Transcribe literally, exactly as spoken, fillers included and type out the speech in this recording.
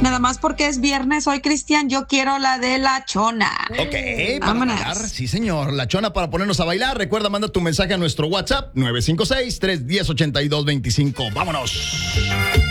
Nada más porque es viernes hoy, Cristian, yo quiero la de la chona. Ok, para vámonos. bailar, sí señor, la chona para ponernos a bailar. Recuerda, manda tu mensaje a nuestro WhatsApp nueve cinco seis, tres uno cero, ocho dos dos cinco. Vámonos.